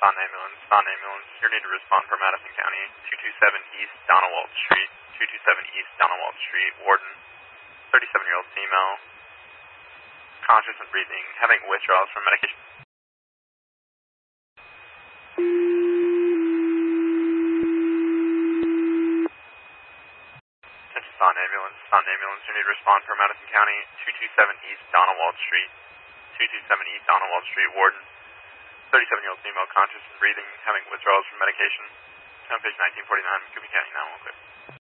Spawn ambulance, you need to respond for Madison County, 227 East Donald Street, 227 East Donald Street, Warden, 37-year-old female, conscious and breathing, having withdrawals from medication. Spawn ambulance, you need to respond for Madison County, 227 East Donald Street, 227 East Donald Street, Warden, 37-year-old female, conscious and breathing, having withdrawals from medication. On page 1949, Coopy County 911.